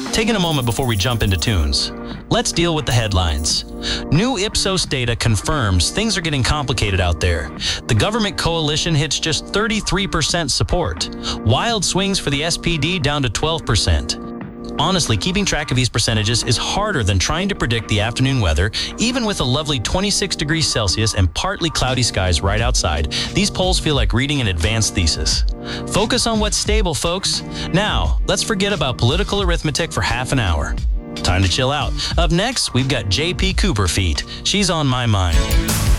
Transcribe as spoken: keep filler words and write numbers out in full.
Taking a moment before we jump into tunes, let's deal with the headlines. New Ipsos data confirms things are getting complicated out there. The government coalition hits just thirty-three percent support. Wild swings for the S P D down to twelve percent. Honestly, keeping track of these percentages is harder than trying to predict the afternoon weather. Even with a lovely twenty-six degrees Celsius and partly cloudy skies right outside, these polls feel like reading an advanced thesis. Focus on what's stable, folks. Now, let's forget about political arithmetic for half an hour. Time to chill out. Up next, we've got J P Cooper feat. She's on my mind.